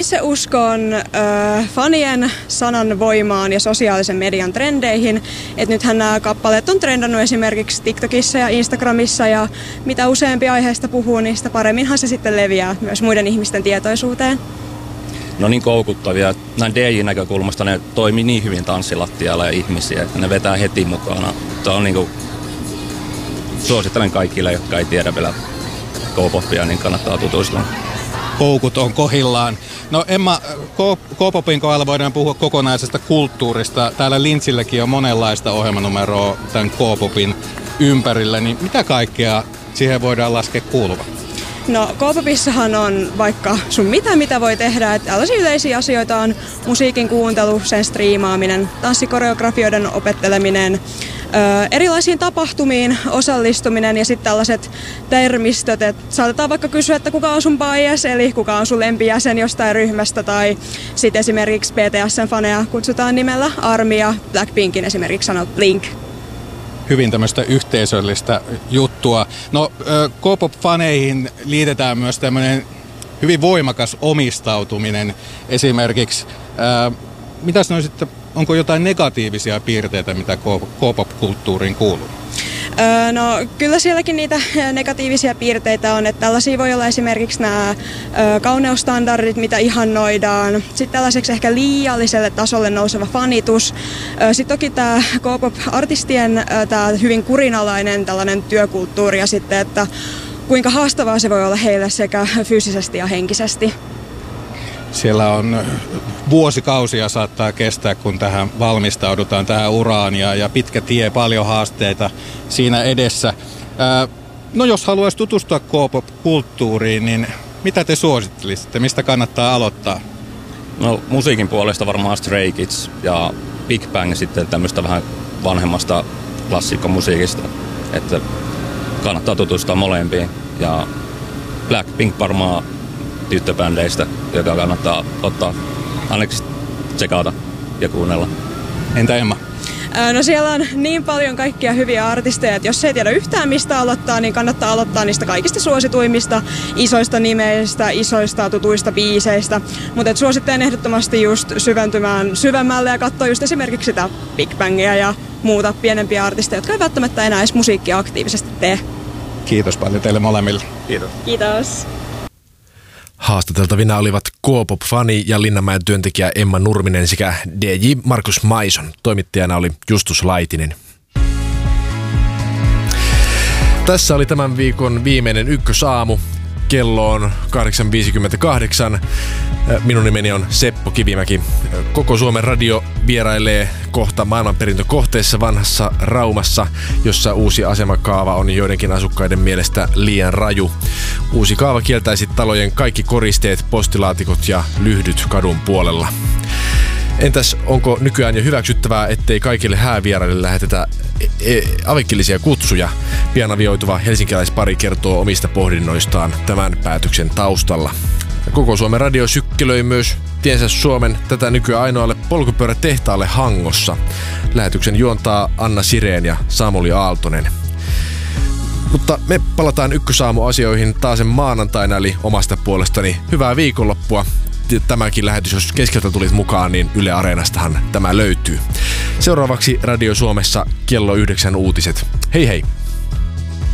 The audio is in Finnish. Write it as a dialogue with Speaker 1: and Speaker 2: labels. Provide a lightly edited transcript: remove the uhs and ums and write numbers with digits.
Speaker 1: itse uskon fanien sanan voimaan ja sosiaalisen median trendeihin. Että nythän nämä kappaleet on trendannut esimerkiksi TikTokissa ja Instagramissa ja mitä useampi aiheesta puhuu, niin sitä paremminhan se sitten leviää myös muiden ihmisten tietoisuuteen.
Speaker 2: No niin koukuttavia. Näin DJ-näkökulmasta ne toimii niin hyvin tanssilattialla ja ihmisiä, että ne vetää heti mukana. Tämä on niinku, suosittelen kaikille, jotka ei tiedä vielä K-popia, niin kannattaa tutustua.
Speaker 3: Koukut on kohillaan. No Emma, K-popin kohdalla voidaan puhua kokonaisesta kulttuurista. Täällä Lintsilläkin on monenlaista ohjelmanumeroa tämän K-popin ympärillä, niin mitä kaikkea siihen voidaan laskea kuuluva?
Speaker 1: No K-popissahan on vaikka sun mitä voi tehdä, että tällaisia yleisiä asioita on musiikin kuuntelu, sen striimaaminen, tanssikoreografioiden opetteleminen, erilaisiin tapahtumiin osallistuminen ja sitten tällaiset termistöt, että saatetaan vaikka kysyä, että kuka on sun bias, eli kuka on sun lempijäsen jostain ryhmästä, tai sitten esimerkiksi BTS:n faneja kutsutaan nimellä ARMY ja Blackpinkin esimerkiksi sanoo Blink.
Speaker 3: Hyvin tämmöistä yhteisöllistä juttua. No K-pop-faneihin liitetään myös tämmöinen hyvin voimakas omistautuminen esimerkiksi. Mitä sanoisitte, onko jotain negatiivisia piirteitä, mitä K-pop-kulttuuriin kuuluu?
Speaker 1: No kyllä sielläkin niitä negatiivisia piirteitä on, että tällaisia voi olla esimerkiksi nämä kauneusstandardit, mitä ihannoidaan, sitten tällaiseksi ehkä liialliselle tasolle nouseva fanitus, sitten toki tämä K-pop-artistien tämä hyvin kurinalainen tällainen työkulttuuri ja sitten, että kuinka haastavaa se voi olla heille sekä fyysisesti ja henkisesti.
Speaker 3: Siellä on vuosikausia saattaa kestää, kun tähän valmistaudutaan tähän uraan ja pitkä tie, paljon haasteita siinä edessä. No jos haluaisi tutustua K-pop-kulttuuriin, niin mitä te suosittelisitte? Mistä kannattaa aloittaa?
Speaker 2: No musiikin puolesta varmaan Stray Kids ja Big Bang sitten tämmöistä vähän vanhemmasta klassikkomusiikista, että kannattaa tutustua molempiin. Ja Blackpink varmaan tyttöbändeistä, joka kannattaa ottaa ainakin tsekata ja kuunnella.
Speaker 3: Entä Emma?
Speaker 1: No siellä on niin paljon kaikkia hyviä artisteja, että jos ei tiedä yhtään mistä aloittaa, niin kannattaa aloittaa niistä kaikista suosituimmista, isoista nimeistä, isoista tutuista biiseistä. Mutta suosittelen ehdottomasti just syventymään syvemmälle ja katsoa just esimerkiksi sitä Big Bangia ja muuta pienempiä artisteja, jotka ei välttämättä enää edes musiikkia aktiivisesti tee.
Speaker 3: Kiitos paljon teille molemmille.
Speaker 2: Kiitos.
Speaker 1: Kiitos.
Speaker 4: Haastateltavina olivat K-pop-fani ja Linnanmäen työntekijä Emma Nurminen sekä DJ Markus Maison. Toimittajana oli Justus Laitinen. Tässä oli tämän viikon viimeinen Ykkösaamu. Kello on 8.58. Minun nimeni on Seppo Kivimäki. Koko Suomen radio vierailee kohta maailmanperintökohteessa vanhassa Raumassa, jossa uusi asemakaava on joidenkin asukkaiden mielestä liian raju. Uusi kaava kieltäisi talojen kaikki koristeet, postilaatikot ja lyhdyt kadun puolella. Entäs onko nykyään jo hyväksyttävää, ettei kaikille häävieraille lähetetä avekkillisia kutsuja? Pian avioituva helsinkiläispari kertoo omista pohdinnoistaan tämän päätöksen taustalla. Koko Suomen radio sykkelöi myös tiensä Suomen tätä nykyään ainoalle polkupyörätehtaalle Hangossa. Lähetyksen juontaa Anna Sireen ja Samuli Aaltonen. Mutta me palataan Ykkösaamu-asioihin taas maanantaina, eli omasta puolestani hyvää viikonloppua. Tämäkin lähetys, jos keskeltä tulit mukaan, niin Yle Areenastahan tämä löytyy. Seuraavaksi Radio Suomessa kello 9 uutiset. Hei hei!